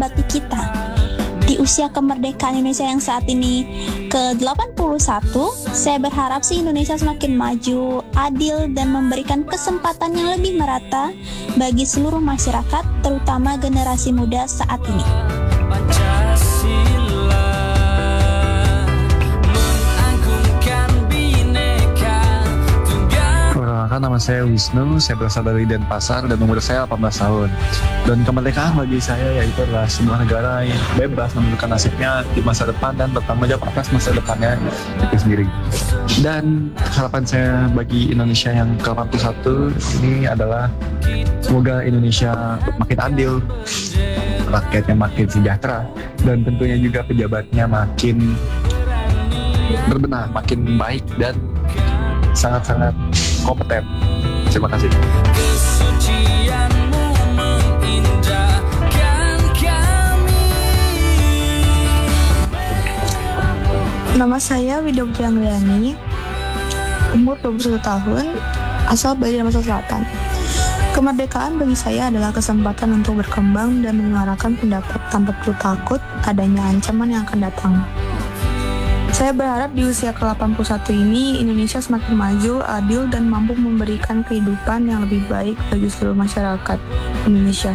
batik kita. Di usia kemerdekaan Indonesia yang saat ini ke-81, saya berharap sih Indonesia semakin maju, adil, dan memberikan kesempatan yang lebih merata bagi seluruh masyarakat, terutama generasi muda saat ini. Perkenalkan, nama saya Wisnu, saya berasal dari Denpasar dan umur saya 18 tahun. Dan kemerdekaan bagi saya yaitu adalah sebuah negara yang bebas menentukan nasibnya di masa depan dan bertanggung jawab atas masa depannya itu sendiri. Dan harapan saya bagi Indonesia yang ke-81 ini adalah semoga Indonesia makin adil, rakyatnya makin sejahtera, dan tentunya juga pejabatnya makin berbenah, makin baik dan sangat-sangat kompeten. Terima kasih. Nama saya Widya Putri Anggriani, umur 21 tahun, asal dari Denpasar Selatan. Kemerdekaan bagi saya adalah kesempatan untuk berkembang dan menyuarakan pendapat tanpa perlu takut adanya ancaman yang akan datang. Saya berharap di usia ke-81 ini Indonesia semakin maju, adil, dan mampu memberikan kehidupan yang lebih baik bagi seluruh masyarakat Indonesia.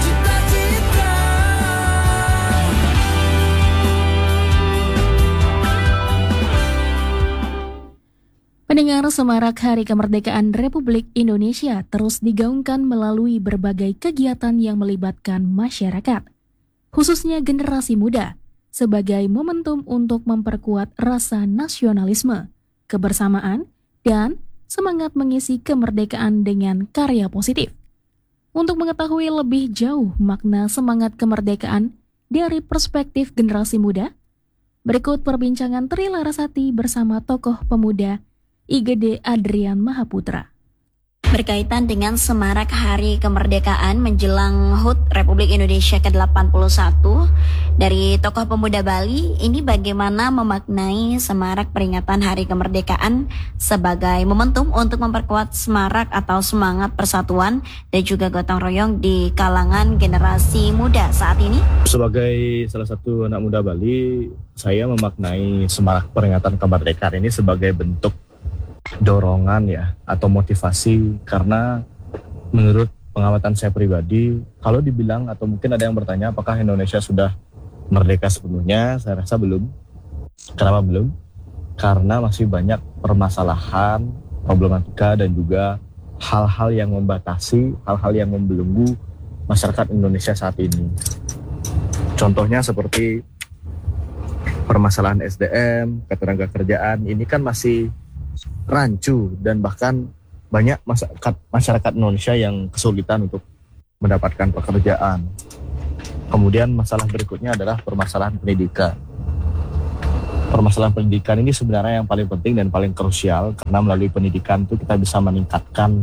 Pendengar, semarak Hari Kemerdekaan Republik Indonesia terus digaungkan melalui berbagai kegiatan yang melibatkan masyarakat, khususnya generasi muda, sebagai momentum untuk memperkuat rasa nasionalisme, kebersamaan, dan semangat mengisi kemerdekaan dengan karya positif. Untuk mengetahui lebih jauh makna semangat kemerdekaan dari perspektif generasi muda, berikut perbincangan Tri Larasati bersama tokoh pemuda IGD Adrian Mahaputra. Berkaitan dengan semarak Hari Kemerdekaan menjelang HUT Republik Indonesia ke-81 dari tokoh pemuda Bali, ini bagaimana memaknai semarak peringatan Hari Kemerdekaan sebagai momentum untuk memperkuat semarak atau semangat persatuan dan juga gotong royong di kalangan generasi muda saat ini? Sebagai salah satu anak muda Bali, saya memaknai semarak peringatan kemerdekaan ini sebagai bentuk dorongan ya atau motivasi, karena menurut pengamatan saya pribadi, kalau dibilang atau mungkin ada yang bertanya apakah Indonesia sudah merdeka sepenuhnya, saya rasa belum. Kenapa belum? Karena masih banyak permasalahan, problematika, dan juga hal-hal yang membatasi, hal-hal yang membelenggu masyarakat Indonesia saat ini. Contohnya seperti permasalahan SDM, ketenaga kerjaan, ini kan masih rancu dan bahkan banyak masyarakat Indonesia yang kesulitan untuk mendapatkan pekerjaan. Kemudian masalah berikutnya adalah permasalahan pendidikan. Permasalahan pendidikan ini sebenarnya yang paling penting dan paling krusial, karena melalui pendidikan itu kita bisa meningkatkan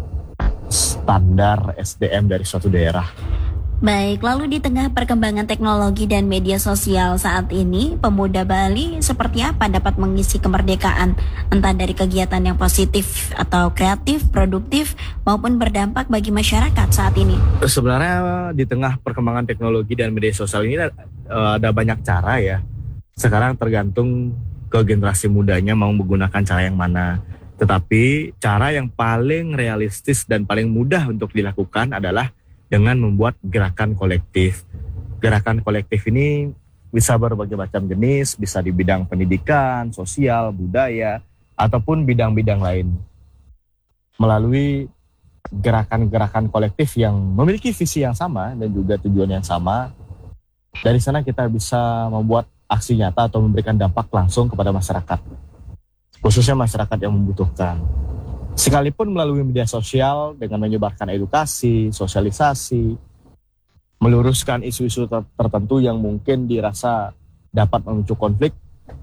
standar SDM dari suatu daerah. Baik, lalu di tengah perkembangan teknologi dan media sosial saat ini, pemuda Bali seperti apa dapat mengisi kemerdekaan, entah dari kegiatan yang positif atau kreatif, produktif, maupun berdampak bagi masyarakat saat ini? Sebenarnya di tengah perkembangan teknologi dan media sosial ini ada banyak cara ya. Sekarang tergantung ke generasi mudanya mau menggunakan cara yang mana. Tetapi cara yang paling realistis dan paling mudah untuk dilakukan adalah dengan membuat gerakan kolektif. Gerakan kolektif ini bisa berbagai macam jenis, bisa di bidang pendidikan, sosial, budaya, ataupun bidang-bidang lain. Melalui gerakan-gerakan kolektif yang memiliki visi yang sama dan juga tujuan yang sama, dari sana kita bisa membuat aksi nyata atau memberikan dampak langsung kepada masyarakat, khususnya masyarakat yang membutuhkan. Sekalipun melalui media sosial dengan menyebarkan edukasi, sosialisasi, meluruskan isu-isu tertentu yang mungkin dirasa dapat memicu konflik,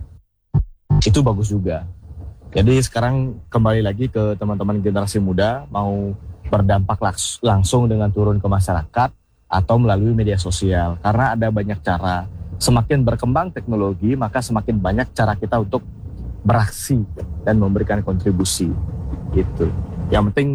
itu bagus juga. Jadi sekarang kembali lagi ke teman-teman generasi muda, mau berdampak langsung dengan turun ke masyarakat atau melalui media sosial. Karena ada banyak cara. Semakin berkembang teknologi, maka semakin banyak cara kita untuk beraksi dan memberikan kontribusi. Gitu. Yang penting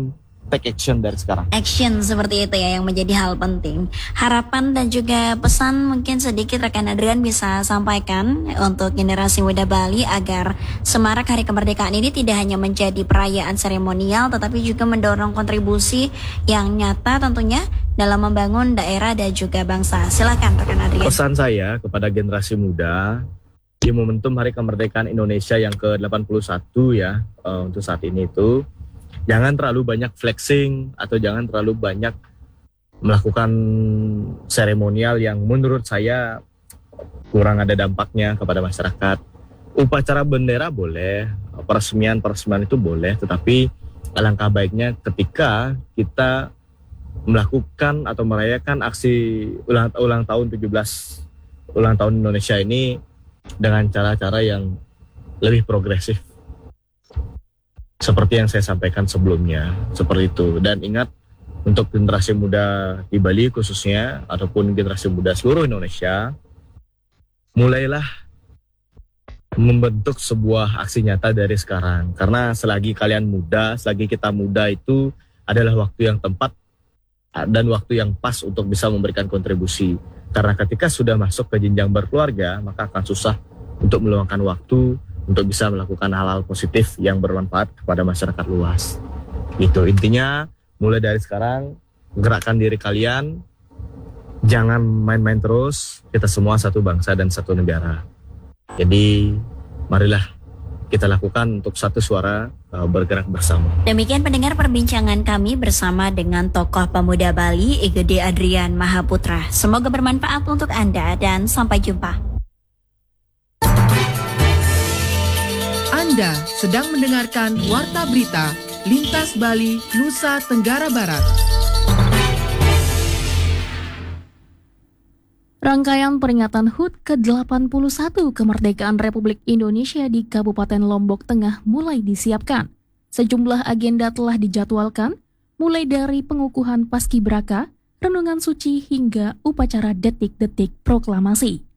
take action dari sekarang. Action seperti itu ya yang menjadi hal penting. Harapan dan juga pesan mungkin sedikit rekan Adrian bisa sampaikan untuk generasi muda Bali agar semarak Hari Kemerdekaan ini tidak hanya menjadi perayaan seremonial tetapi juga mendorong kontribusi yang nyata tentunya dalam membangun daerah dan juga bangsa. Silakan rekan Adrian. Pesan saya kepada generasi muda di momentum Hari Kemerdekaan Indonesia yang ke-81 ya, untuk saat ini itu jangan terlalu banyak flexing atau jangan terlalu banyak melakukan seremonial yang menurut saya kurang ada dampaknya kepada masyarakat. Upacara bendera boleh, peresmian itu boleh, tetapi alangkah baiknya ketika kita melakukan atau merayakan aksi ulang tahun 17 ulang tahun Indonesia ini dengan cara-cara yang lebih progresif. Seperti yang saya sampaikan sebelumnya, seperti itu. Dan ingat, untuk generasi muda di Bali khususnya, ataupun generasi muda seluruh Indonesia, mulailah membentuk sebuah aksi nyata dari sekarang. Karena selagi kalian muda, selagi kita muda itu adalah waktu yang tepat dan waktu yang pas untuk bisa memberikan kontribusi. Karena ketika sudah masuk ke jenjang berkeluarga, maka akan susah untuk meluangkan waktu untuk bisa melakukan hal-hal positif yang bermanfaat kepada masyarakat luas. Itu intinya, mulai dari sekarang, gerakkan diri kalian, jangan main-main terus, kita semua satu bangsa dan satu negara. Jadi, marilah kita lakukan untuk satu suara, bergerak bersama. Demikian pendengar perbincangan kami bersama dengan tokoh pemuda Bali, Igede Adrian Mahaputra. Semoga bermanfaat untuk Anda dan sampai jumpa. Anda sedang mendengarkan Warta Berita Lintas Bali, Nusa Tenggara Barat. Rangkaian peringatan HUT ke-81 Kemerdekaan Republik Indonesia di Kabupaten Lombok Tengah mulai disiapkan. Sejumlah agenda telah dijadwalkan, mulai dari pengukuhan paskibraka, renungan suci hingga upacara detik-detik proklamasi.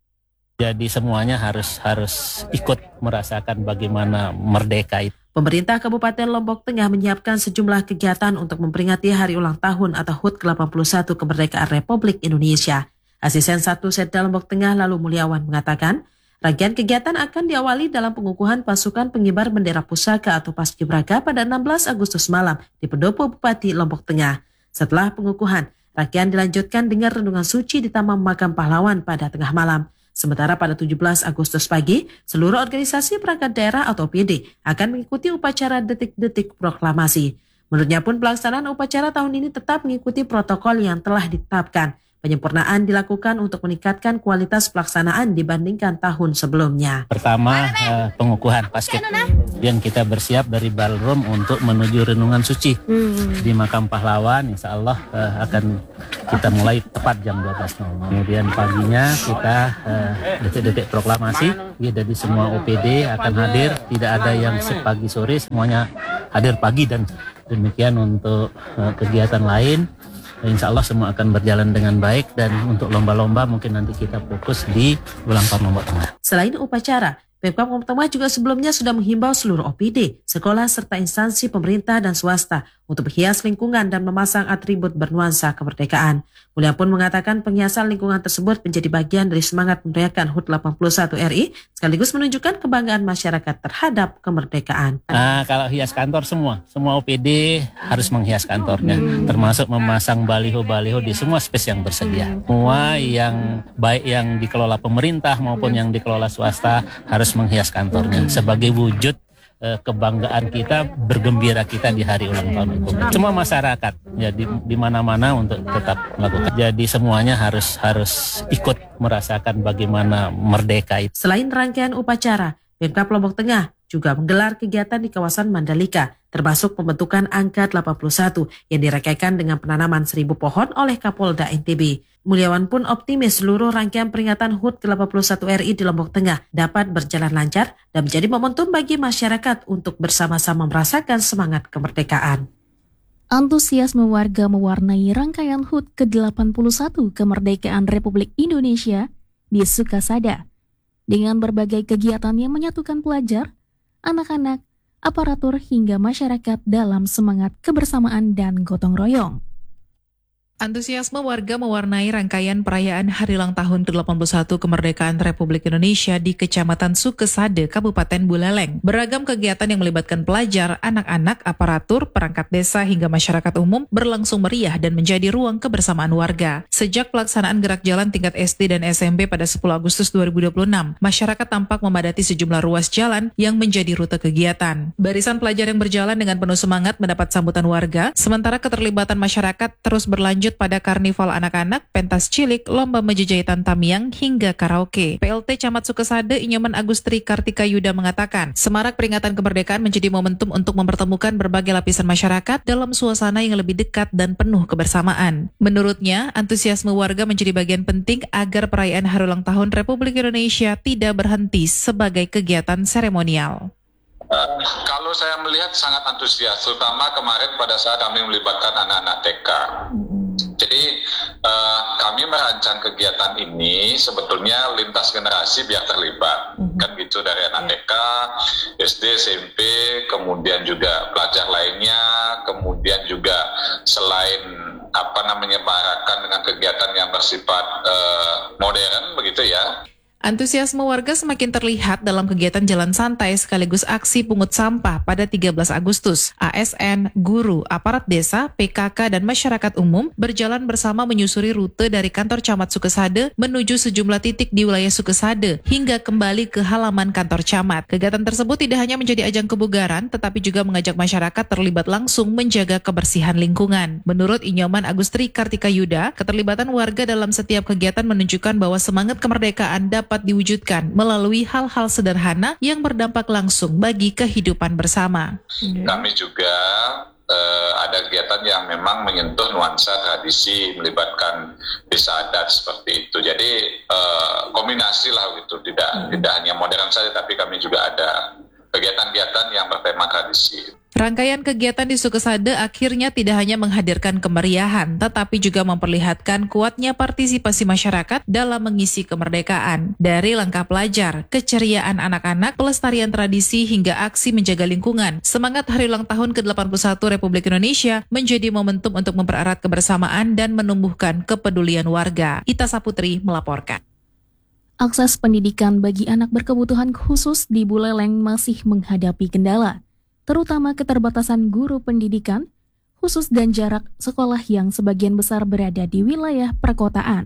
Jadi semuanya harus ikut merasakan bagaimana merdeka itu. Pemerintah Kabupaten Lombok Tengah menyiapkan sejumlah kegiatan untuk memperingati hari ulang tahun atau HUT ke-81 Kemerdekaan Republik Indonesia. Asisten 1 Setda Lombok Tengah Lalu Mulyawan mengatakan, rangkaian kegiatan akan diawali dalam pengukuhan pasukan pengibar bendera pusaka atau paskibraka pada 16 Agustus malam di Pendopo Bupati Lombok Tengah. Setelah pengukuhan, rangkaian dilanjutkan dengan renungan suci di Taman Makam Pahlawan pada tengah malam. Sementara pada 17 Agustus pagi, seluruh organisasi perangkat daerah atau PD akan mengikuti upacara detik-detik proklamasi. Menurutnya pun pelaksanaan upacara tahun ini tetap mengikuti protokol yang telah ditetapkan. Penyempurnaan dilakukan untuk meningkatkan kualitas pelaksanaan dibandingkan tahun sebelumnya. Pertama, pengukuhan pasket. Dan kita bersiap dari ballroom untuk menuju renungan suci di Makam Pahlawan. Insya Allah akan kita mulai tepat jam 12. Kemudian paginya kita detik-detik proklamasi. Jadi semua OPD akan hadir. Tidak ada yang pagi sore, semuanya hadir pagi. Dan demikian untuk kegiatan lain. Insya Allah semua akan berjalan dengan baik, dan untuk lomba-lomba mungkin nanti kita fokus di ulang tahun Lombok Tengah. Selain upacara, Pemkab Lombok Tengah juga sebelumnya sudah menghimbau seluruh OPD, sekolah serta instansi pemerintah dan swasta untuk berhias lingkungan dan memasang atribut bernuansa kemerdekaan. Mulya pun mengatakan penghiasan lingkungan tersebut menjadi bagian dari semangat merayakan HUT 81 RI sekaligus menunjukkan kebanggaan masyarakat terhadap kemerdekaan. Nah, kalau hias kantor semua OPD harus menghias kantornya, termasuk memasang baliho-baliho di semua space yang bersedia. Semua yang baik yang dikelola pemerintah maupun yang dikelola swasta harus menghias kantornya sebagai wujud kebanggaan kita, bergembira kita di hari ulang tahun itu. Semua masyarakat jadi di mana-mana untuk tetap melakukan. Jadi semuanya harus ikut merasakan bagaimana merdeka itu. Selain rangkaian upacara, Pemkab Lombok Tengah juga menggelar kegiatan di kawasan Mandalika, termasuk pembentukan Angka 81 yang dirangkaikan dengan penanaman 1000 pohon oleh Kapolda NTB. Mulyawan pun optimis seluruh rangkaian peringatan HUT ke-81 RI di Lombok Tengah dapat berjalan lancar dan menjadi momentum bagi masyarakat untuk bersama-sama merasakan semangat kemerdekaan. Antusiasme warga mewarnai rangkaian HUT ke-81 Kemerdekaan Republik Indonesia di Sukasada dengan berbagai kegiatan yang menyatukan pelajar, anak-anak, aparatur hingga masyarakat dalam semangat kebersamaan dan gotong royong. Antusiasme warga mewarnai rangkaian perayaan Hari Ulang Tahun ke-81 Kemerdekaan Republik Indonesia di Kecamatan Sukesade, Kabupaten Buleleng. Beragam kegiatan yang melibatkan pelajar, anak-anak, aparatur, perangkat desa hingga masyarakat umum berlangsung meriah dan menjadi ruang kebersamaan warga. Sejak pelaksanaan gerak jalan tingkat SD dan SMP pada 10 Agustus 2026, masyarakat tampak memadati sejumlah ruas jalan yang menjadi rute kegiatan. Barisan pelajar yang berjalan dengan penuh semangat mendapat sambutan warga, sementara keterlibatan masyarakat terus berlanjut pada karnival anak-anak, pentas cilik, lomba menjejahitan tamiang, hingga karaoke. PLT Camat Sukesade Inyoman Agustri Kartika Yuda mengatakan, semarak peringatan kemerdekaan menjadi momentum untuk mempertemukan berbagai lapisan masyarakat dalam suasana yang lebih dekat dan penuh kebersamaan. Menurutnya, antusiasme warga menjadi bagian penting agar perayaan Hari Ulang Tahun Republik Indonesia tidak berhenti sebagai kegiatan seremonial. Kalau saya melihat sangat antusias, terutama kemarin pada saat kami melibatkan anak-anak TK. Jadi kami merancang kegiatan ini sebetulnya lintas generasi biar terlibat, kan gitu, dari anak TK, SD, SMP, kemudian juga pelajar lainnya, kemudian juga selain barakan dengan kegiatan yang bersifat modern begitu ya. Antusiasme warga semakin terlihat dalam kegiatan jalan santai sekaligus aksi pungut sampah pada 13 Agustus. ASN, guru, aparat desa, PKK, dan masyarakat umum berjalan bersama menyusuri rute dari kantor Camat Sukesade menuju sejumlah titik di wilayah Sukesade hingga kembali ke halaman kantor Camat. Kegiatan tersebut tidak hanya menjadi ajang kebugaran, tetapi juga mengajak masyarakat terlibat langsung menjaga kebersihan lingkungan. Menurut Inyoman Agustri Kartika Yuda, keterlibatan warga dalam setiap kegiatan menunjukkan bahwa semangat kemerdekaan dapat diwujudkan melalui hal-hal sederhana yang berdampak langsung bagi kehidupan bersama. Kami juga ada kegiatan yang memang menyentuh nuansa tradisi, melibatkan desa adat seperti itu. Jadi kombinasi lah gitu, tidak hanya modern saja, tapi kami juga ada kegiatan-kegiatan yang bertema tradisi. Rangkaian kegiatan di Sukesade akhirnya tidak hanya menghadirkan kemeriahan, tetapi juga memperlihatkan kuatnya partisipasi masyarakat dalam mengisi kemerdekaan. Dari langkah pelajar, keceriaan anak-anak, pelestarian tradisi, hingga aksi menjaga lingkungan, semangat Hari Ulang Tahun ke-81 Republik Indonesia menjadi momentum untuk mempererat kebersamaan dan menumbuhkan kepedulian warga. Ita Saputri melaporkan. Akses pendidikan bagi anak berkebutuhan khusus di Buleleng masih menghadapi kendala, terutama keterbatasan guru pendidikan khusus dan jarak sekolah yang sebagian besar berada di wilayah perkotaan.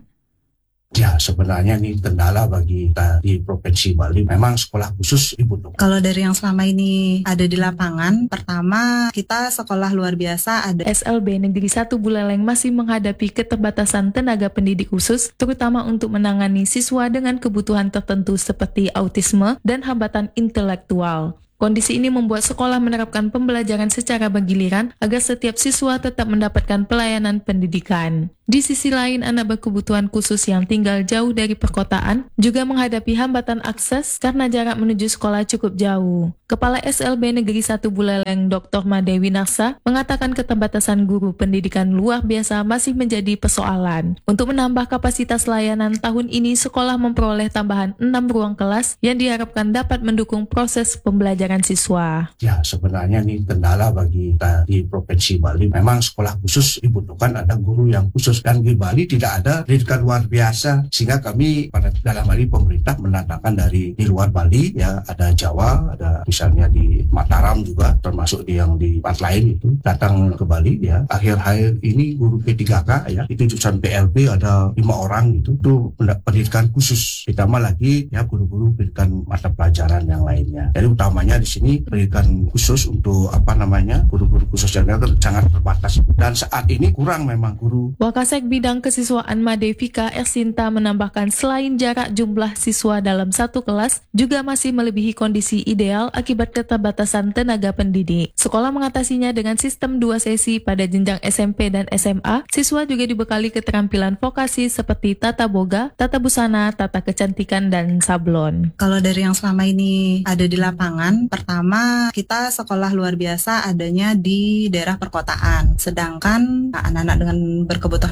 Ya, sebenarnya ini kendala bagi kita di Provinsi Bali. Memang sekolah khusus dibutuhkan. Kalau dari yang selama ini ada di lapangan, pertama kita sekolah luar biasa ada. SLB Negeri 1 Buleleng masih menghadapi keterbatasan tenaga pendidik khusus, terutama untuk menangani siswa dengan kebutuhan tertentu seperti autisme dan hambatan intelektual. Kondisi ini membuat sekolah menerapkan pembelajaran secara bergiliran agar setiap siswa tetap mendapatkan pelayanan pendidikan. Di sisi lain, anak berkebutuhan khusus yang tinggal jauh dari perkotaan juga menghadapi hambatan akses karena jarak menuju sekolah cukup jauh. Kepala SLB Negeri 1 Buleleng, Dr. Madewi Narsa, mengatakan keterbatasan guru pendidikan luar biasa masih menjadi persoalan. Untuk menambah kapasitas layanan, tahun ini sekolah memperoleh tambahan 6 ruang kelas yang diharapkan dapat mendukung proses pembelajaran siswa. Ya, sebenarnya ini kendala bagi kita di Provinsi Bali. Memang sekolah khusus dibutuhkan, ada guru yang khusus. Dan di Bali tidak ada pendidikan luar biasa, sehingga kami pada dalam hal ini pemerintah mendatangkan dari di luar Bali, ya ada Jawa, ada misalnya di Mataram juga, termasuk yang di tempat lain itu datang ke Bali ya. Akhir-akhir ini guru P3K ya, itu jurusan PLB ada 5 orang itu pendidikan khusus. Ditambah lagi ya guru-guru pendidikan mata pelajaran yang lainnya. Jadi utamanya di sini pendidikan khusus untuk guru-guru khusus yang sangat terbatas dan saat ini kurang memang guru. Wakasek Bidang Kesiswaan Madevika Ersinta menambahkan selain jarak jumlah siswa dalam satu kelas juga masih melebihi kondisi ideal akibat keterbatasan tenaga pendidik. Sekolah mengatasinya dengan sistem 2 sesi pada jenjang SMP dan SMA. Siswa juga dibekali keterampilan vokasi seperti tata boga, tata busana, tata kecantikan, dan sablon. Kalau dari yang selama ini ada di lapangan, pertama kita sekolah luar biasa adanya di daerah perkotaan. Sedangkan anak-anak dengan berkebutuhan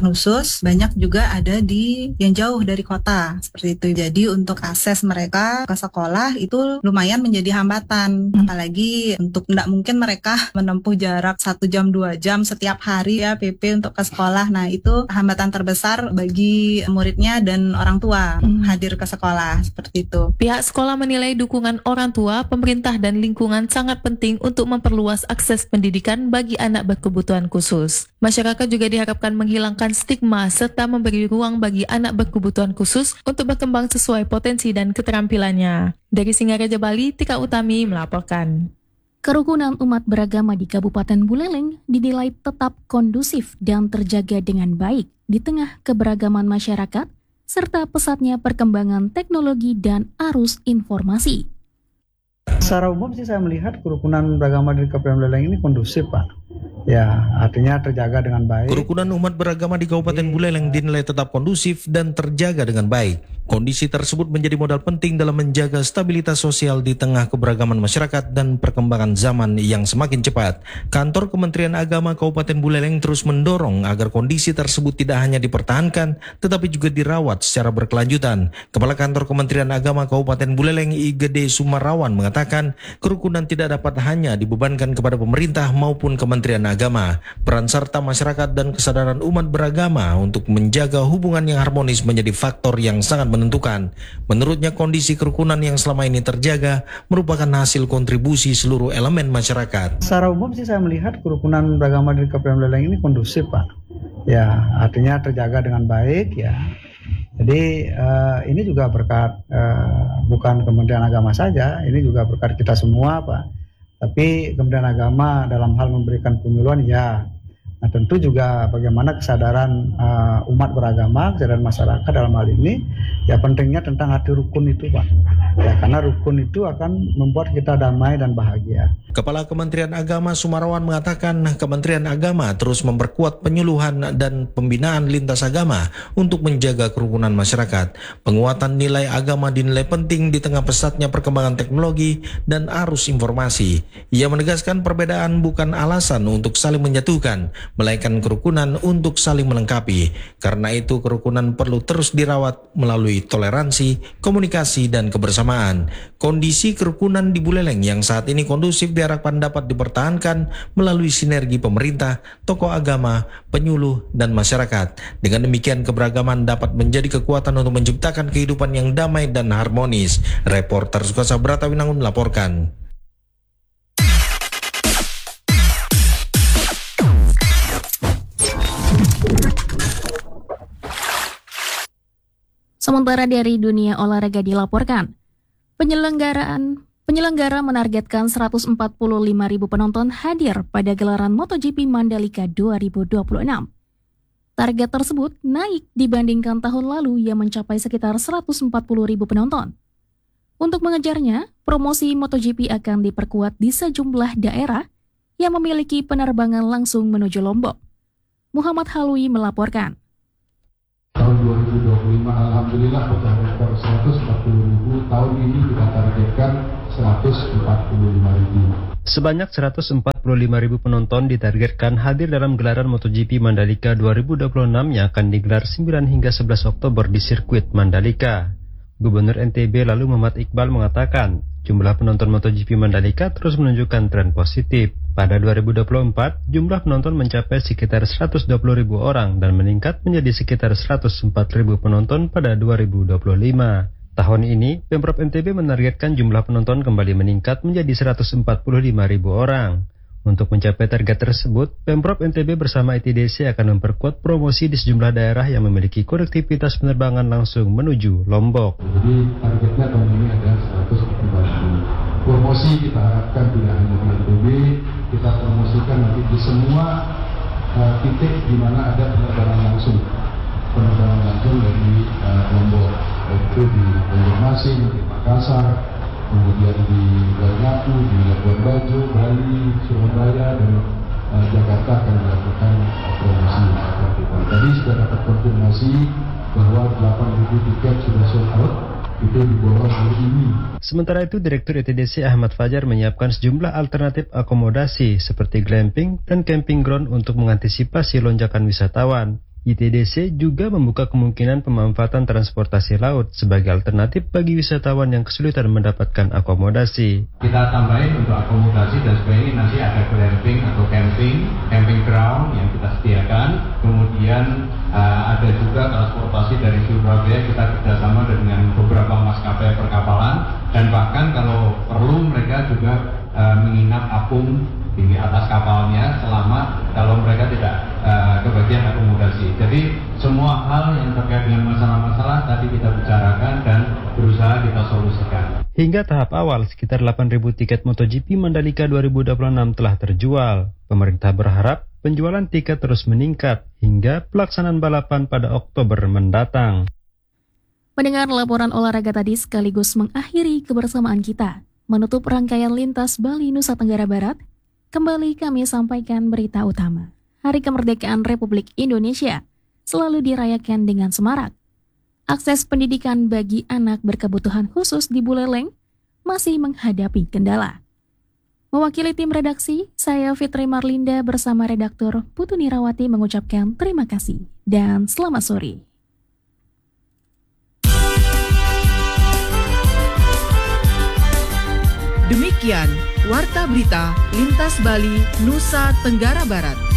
khusus, banyak juga ada di yang jauh dari kota seperti itu. Jadi untuk akses mereka ke sekolah itu lumayan menjadi hambatan, apalagi untuk tidak mungkin mereka menempuh jarak 1 jam 2 jam setiap hari ya PP untuk ke sekolah. Nah itu hambatan terbesar bagi muridnya dan orang tua hadir ke sekolah seperti itu. Pihak sekolah menilai dukungan orang tua, pemerintah dan lingkungan sangat penting untuk memperluas akses pendidikan bagi anak berkebutuhan khusus. Masyarakat juga diharapkan menghilangkan stigma serta memberi ruang bagi anak berkebutuhan khusus untuk berkembang sesuai potensi dan keterampilannya. Dari Singaraja, Bali, Tika Utami melaporkan. Kerukunan umat beragama di Kabupaten Buleleng dinilai tetap kondusif dan terjaga dengan baik di tengah keberagaman masyarakat serta pesatnya perkembangan teknologi dan arus informasi. Secara umum sih saya melihat kerukunan beragama di Kabupaten Buleleng ini kondusif, Pak. Ya, artinya terjaga dengan baik. Kerukunan umat beragama di Kabupaten Buleleng dinilai tetap kondusif dan terjaga dengan baik. Kondisi tersebut menjadi modal penting dalam menjaga stabilitas sosial di tengah keberagaman masyarakat dan perkembangan zaman yang semakin cepat. Kantor Kementerian Agama Kabupaten Buleleng terus mendorong agar kondisi tersebut tidak hanya dipertahankan, tetapi juga dirawat secara berkelanjutan. Kepala Kantor Kementerian Agama Kabupaten Buleleng IGD Sumarawan mengatakan, kerukunan tidak dapat hanya dibebankan kepada pemerintah maupun Kementerian Agama. Peran serta masyarakat dan kesadaran umat beragama untuk menjaga hubungan yang harmonis menjadi faktor yang sangat menentukan. Menurutnya, kondisi kerukunan yang selama ini terjaga merupakan hasil kontribusi seluruh elemen masyarakat. Secara umum sih saya melihat kerukunan beragama di Kabupaten Buleleng ini kondusif, Pak. Ya, artinya terjaga dengan baik ya. Jadi ini juga berkat bukan Kementerian Agama saja, ini juga berkat kita semua, Pak. Tapi Kementerian Agama dalam hal memberikan penyuluhan ya. Nah tentu juga bagaimana kesadaran umat beragama, kesadaran masyarakat dalam hal ini, ya pentingnya tentang hati rukun itu, Pak. Ya karena rukun itu akan membuat kita damai dan bahagia. Kepala Kementerian Agama Sumarawan mengatakan Kementerian Agama terus memperkuat penyuluhan dan pembinaan lintas agama untuk menjaga kerukunan masyarakat. Penguatan nilai agama dinilai penting di tengah pesatnya perkembangan teknologi dan arus informasi. Ia menegaskan perbedaan bukan alasan untuk saling menjatuhkan, melainkan kerukunan untuk saling melengkapi. Karena itu kerukunan perlu terus dirawat melalui toleransi, komunikasi, dan kebersamaan. Kondisi kerukunan di Buleleng yang saat ini kondusif diharapkan dapat dipertahankan melalui sinergi pemerintah, tokoh agama, penyuluh, dan masyarakat. Dengan demikian keberagaman dapat menjadi kekuatan untuk menciptakan kehidupan yang damai dan harmonis. Reporter Sukasa Bratawinangun melaporkan. Sementara dari dunia olahraga dilaporkan, penyelenggara menargetkan 145.000 penonton hadir pada gelaran MotoGP Mandalika 2026. Target tersebut naik dibandingkan tahun lalu yang mencapai sekitar 140.000 penonton. Untuk mengejarnya, promosi MotoGP akan diperkuat di sejumlah daerah yang memiliki penerbangan langsung menuju Lombok. Muhammad Halwi melaporkan. Tahun 2025 alhamdulillah pecah rekor 140.000, tahun ini kita targetkan 145.000. Sebanyak 145.000 penonton ditargetkan hadir dalam gelaran MotoGP Mandalika 2026 yang akan digelar 9 hingga 11 Oktober di sirkuit Mandalika. Gubernur NTB lalu Muhammad Iqbal mengatakan, jumlah penonton MotoGP Mandalika terus menunjukkan tren positif. Pada 2024, jumlah penonton mencapai sekitar 120.000 orang dan meningkat menjadi sekitar 104.000 penonton pada 2025. Tahun ini, Pemprov NTB menargetkan jumlah penonton kembali meningkat menjadi 145.000 orang. Untuk mencapai target tersebut, Pemprov NTB bersama ITDC akan memperkuat promosi di sejumlah daerah yang memiliki konektivitas penerbangan langsung menuju Lombok. Jadi targetnya tahun ini ada 145.000. Promosi kita harapkan tidak hanya di NTB, kita promosikan nanti di semua titik di mana ada penerbangan langsung dari Lombok, yaitu di Banjarmasin, di Makassar, kemudian di Banyuwangi, di Labuan Bajo, Bali, Surabaya, dan Jakarta akan dilakukan promosi. Tadi sudah dapat konfirmasi bahwa 8.000 tiket sudah sold out. Itu diborong hari ini. Sementara itu, Direktur ITDC Ahmad Fajar menyiapkan sejumlah alternatif akomodasi seperti glamping dan camping ground untuk mengantisipasi lonjakan wisatawan. ITDC juga membuka kemungkinan pemanfaatan transportasi laut sebagai alternatif bagi wisatawan yang kesulitan mendapatkan akomodasi. Kita tambahin untuk akomodasi dan sebagainya, nanti ada glamping atau camping ground yang kita sediakan. Kemudian ada juga transportasi dari Surabaya, kita kerjasama dengan beberapa maskapai perkapalan, dan bahkan kalau perlu mereka juga menginap apung di atas kapalnya selama kalau mereka tidak kebagian akomodasi. Jadi semua hal yang terkait dengan masalah-masalah tadi kita bicarakan dan berusaha kita solusikan. Hingga tahap awal, sekitar 8.000 tiket MotoGP Mandalika 2026 telah terjual. Pemerintah berharap penjualan tiket terus meningkat hingga pelaksanaan balapan pada Oktober mendatang. Mendengar laporan olahraga tadi sekaligus mengakhiri kebersamaan kita. Menutup rangkaian lintas Bali Nusa Tenggara Barat, kembali kami sampaikan berita utama. Hari Kemerdekaan Republik Indonesia selalu dirayakan dengan semarak. Akses pendidikan bagi anak berkebutuhan khusus di Buleleng masih menghadapi kendala. Mewakili tim redaksi, saya Fitri Marlinda bersama redaktur Putu Nirawati mengucapkan terima kasih dan selamat sore. Demikian Warta Berita Lintas Bali Nusa Tenggara Barat.